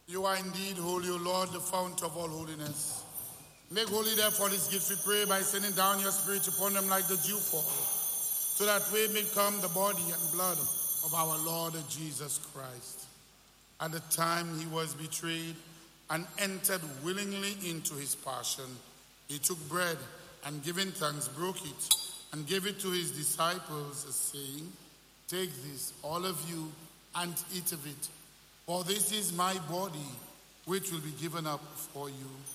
You are indeed holy, O Lord, the fount of all holiness. Make holy, therefore, this gift, we pray, by sending down your Spirit upon them like the dewfall, so that we may become the body and blood of our Lord Jesus Christ. At the time he was betrayed and entered willingly into his passion, he took bread and giving thanks, broke it and gave it to his disciples, saying, "Take this, all of you, and eat of it, for this is my body, which will be given up for you."